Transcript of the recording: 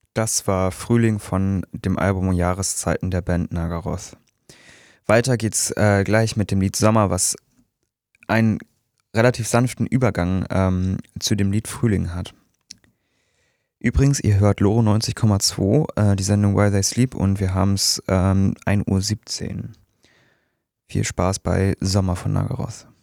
Das war Frühling von dem Album Jahreszeiten der Band Nagaroth. Weiter geht's gleich mit dem Lied Sommer, was einen relativ sanften Übergang zu dem Lied Frühling hat. Übrigens, ihr hört Loro 90,2, die Sendung While They Sleep, und wir haben es 1:17 Uhr. Viel Spaß bei Sommer von Nagaroth.